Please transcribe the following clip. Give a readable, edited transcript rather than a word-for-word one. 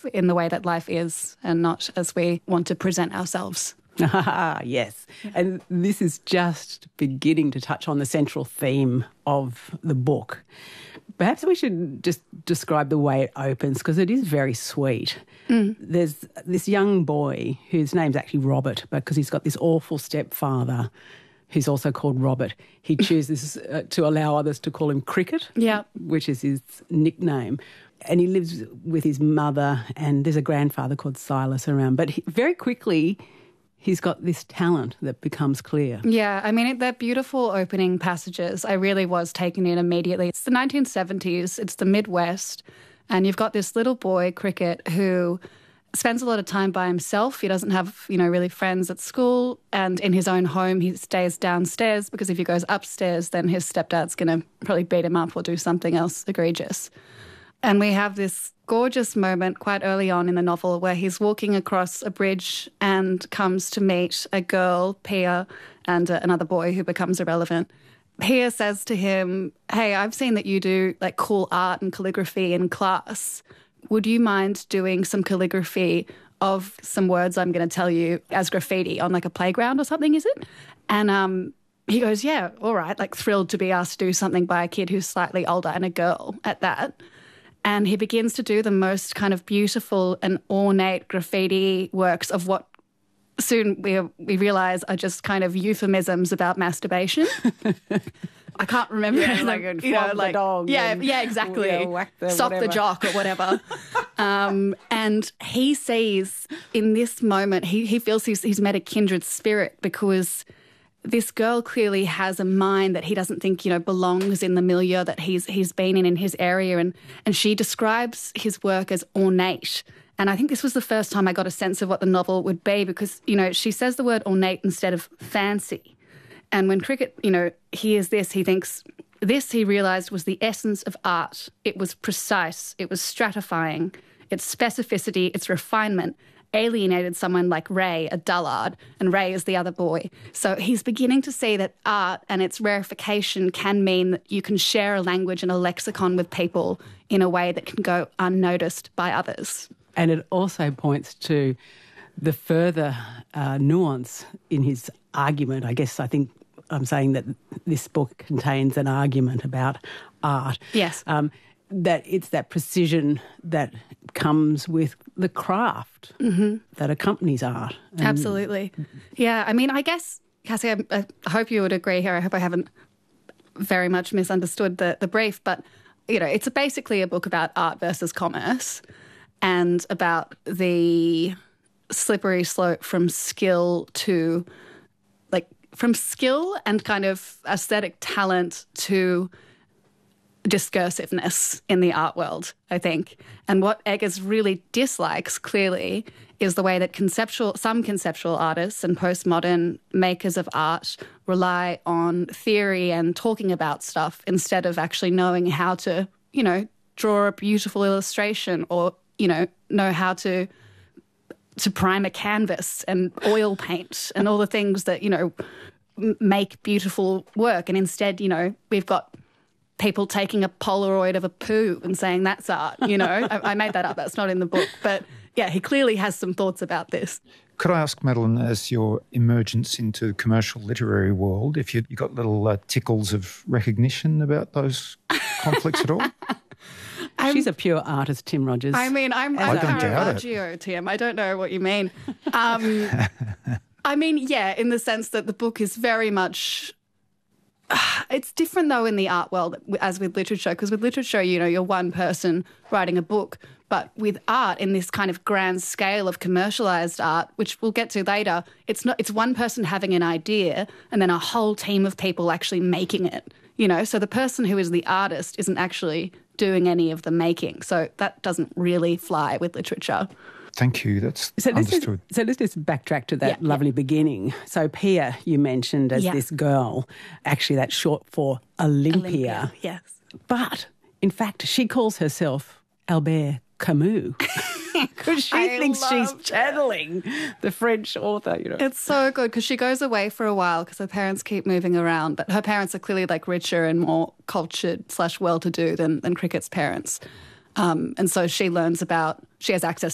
in the way that life is and not as we want to present ourselves. Yes. And this is just beginning to touch on the central theme of the book. Perhaps we should just describe the way it opens, because it is very sweet. There's this young boy whose name's actually Robert, because he's got this awful stepfather who's also called Robert. He chooses to allow others to call him Cricket, which is his nickname. And he lives with his mother, and there's a grandfather called Silas around. But very quickly, he's got this talent that becomes clear. Yeah, I mean, they're beautiful opening passages. I really was taken in immediately. It's the 1970s, it's the Midwest, and you've got this little boy, Cricket, who spends a lot of time by himself. He doesn't have, really friends at school, and in his own home he stays downstairs because if he goes upstairs then his stepdad's going to probably beat him up or do something else egregious. And we have this gorgeous moment quite early on in the novel where he's walking across a bridge and comes to meet a girl, Pia, and another boy who becomes irrelevant. Pia says to him, "Hey, I've seen that you do like cool art and calligraphy in class. Would you mind doing some calligraphy of some words I'm going to tell you as graffiti on like a playground or something, is it?" And he goes, "Yeah, all right," like thrilled to be asked to do something by a kid who's slightly older and a girl at that. And he begins to do the most kind of beautiful and ornate graffiti works of what soon we realise are just kind of euphemisms about masturbation. I can't remember. Yeah, the dog. Yeah, exactly. Sock the jock or whatever. And he sees in this moment, he feels he's met a kindred spirit because this girl clearly has a mind that he doesn't think, belongs in the milieu that he's been in his area. And she describes his work as ornate. And I think this was the first time I got a sense of what the novel would be because, she says the word ornate instead of fancy. And when Cricket, hears this, he thinks this, he realised, was the essence of art. It was precise. It was stratifying. Its specificity, its refinement alienated someone like Ray, a dullard, and Ray is the other boy. So he's beginning to see that art and its rarefication can mean that you can share a language and a lexicon with people in a way that can go unnoticed by others. And it also points to the further nuance in his argument. I think I'm saying that this book contains an argument about art. Yes. That it's that precision that comes with the craft that accompanies art. Absolutely. Yeah, I mean, I guess, Cassie, I hope you would agree here. I hope I haven't very much misunderstood the brief, but, it's basically a book about art versus commerce and about the slippery slope from skill to, from skill and kind of aesthetic talent to discursiveness in the art world, I think. And what Eggers really dislikes, clearly, is the way that some conceptual artists and postmodern makers of art rely on theory and talking about stuff instead of actually knowing how to, draw a beautiful illustration or, know how to prime a canvas and oil paint and all the things that, make beautiful work. And instead, we've got people taking a Polaroid of a poo and saying that's art, I made that up. That's not in the book. But, yeah, he clearly has some thoughts about this. Could I ask, Madeline, as your emergence into the commercial literary world, if you got little tickles of recognition about those conflicts at all? She's a pure artist, Tim Rogers. I mean, I'm Caravaggio, Tim. I don't know what you mean. I mean, yeah, in the sense that the book is very much... It's different, though, in the art world as with literature, because with literature, you're one person writing a book. But with art, in this kind of grand scale of commercialised art, which we'll get to later, it's one person having an idea and then a whole team of people actually making it, So the person who is the artist isn't actually doing any of the making. So that doesn't really fly with literature. Thank you. That's understood. So let's just backtrack to that lovely beginning. So Pia, you mentioned as this girl, actually that's short for Olympia. Yes. But, in fact, she calls herself Albert Camus because she thinks she's channeling the French author, It's so good because she goes away for a while because her parents keep moving around, but her parents are clearly richer and more cultured / well-to-do than Cricket's parents. And so she has access